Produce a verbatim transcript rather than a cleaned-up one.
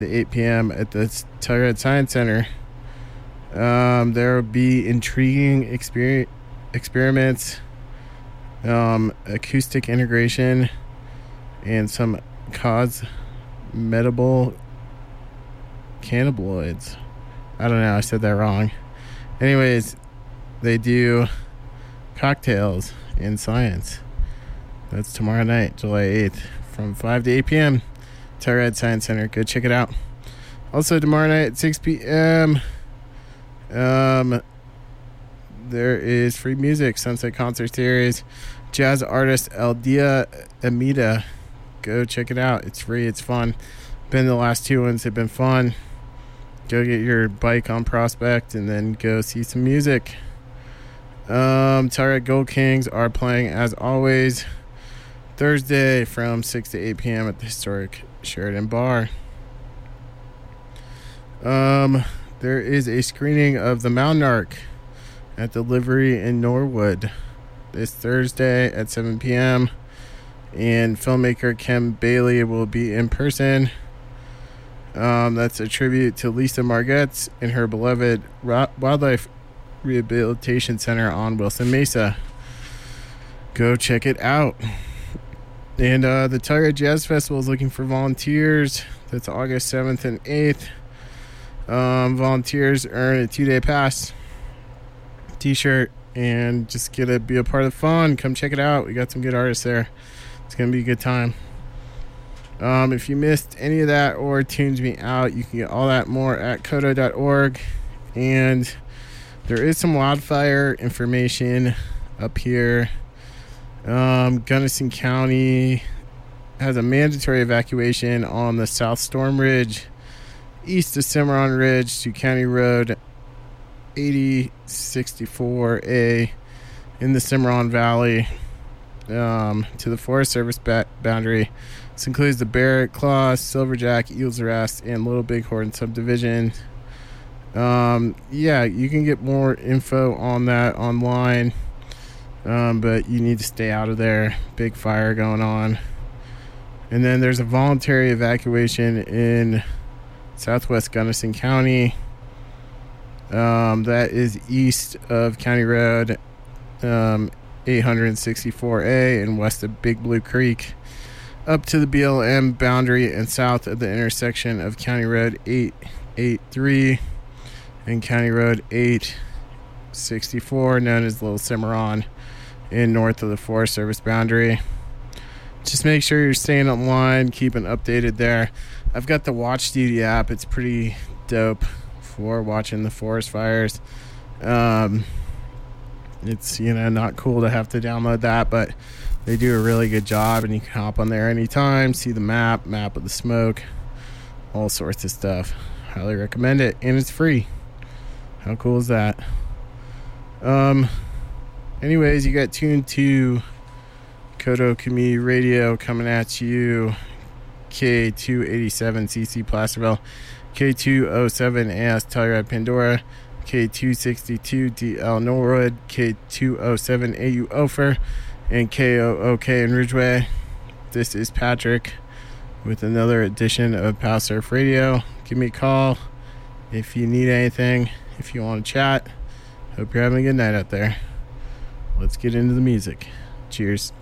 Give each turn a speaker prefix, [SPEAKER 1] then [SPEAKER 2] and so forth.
[SPEAKER 1] eight p.m. at the Telluride Science Center. Um, there will be intriguing exper- experiments, um, acoustic integration, and some cosmetable cannabinoids. I don't know, I said that wrong. Anyways, they do cocktails in science. That's tomorrow night, July eighth, from five to eight p.m. Telluride Science Center. Go check it out. Also, tomorrow night at six p.m., um, there is free music, Sunset Concert Series, jazz artist El Dia Amida. Go check it out. It's free. It's fun. Been the last two ones have been fun. Go get your bike on Prospect and then go see some music. Um, Telluride Gold Kings are playing as always Thursday from six to eight p.m. at the historic Sheridan Bar. Um, there is a screening of The Mountain Ark at the Livery in Norwood this Thursday at seven p.m. And filmmaker Ken Bailey will be in person. Um, that's a tribute to Lisa Margetts and her beloved Wildlife Rehabilitation Center on Wilson Mesa. Go check it out. And uh, the Telluride Jazz Festival is looking for volunteers. That's August seventh and eighth. Um, volunteers earn a two-day pass, t-shirt, and just get to be a part of the fun. Come check it out. We got some good artists there. It's going to be a good time. Um, if you missed any of that or tuned me out, you can get all that more at kodo dot org. And there is some wildfire information up here. Um, Gunnison County has a mandatory evacuation on the South Storm Ridge, east of Cimarron Ridge to County Road eighty sixty-four A in the Cimarron Valley, um, to the Forest Service ba- boundary. This includes the Barrett, Claw, Silverjack, Eagles Rest, and Little Bighorn subdivision. Um, yeah, you can get more info on that online. Um, but you need to stay out of there. Big fire going on. And then there's a voluntary evacuation in southwest Gunnison County. Um, that is east of County Road um, eight sixty-four A and west of Big Blue Creek, up to the B L M boundary and south of the intersection of County Road eight eighty-three and County Road eight sixty-four, known as Little Cimarron, in north of the Forest Service boundary. Just make sure you're staying online, keeping updated there. I've got the Watch Duty app. It's pretty dope for watching the forest fires. Um, it's, you know, not cool to have to download that, but they do a really good job, and you can hop on there anytime, see the map, map of the smoke, all sorts of stuff. Highly recommend it, and it's free. How cool is that? Um... Anyways, you got tuned to Kodo Community Radio coming at you. K two eighty-seven C C Placerville, K two oh seven A S Telluride Pandora, K two sixty-two D L Norwood, K two oh seven A U Ophir, and K O O K in Ridgeway. This is Patrick with another edition of Pow Surf Radio. Give me a call if you need anything, if you want to chat. Hope you're having a good night out there. Let's get into the music. Cheers.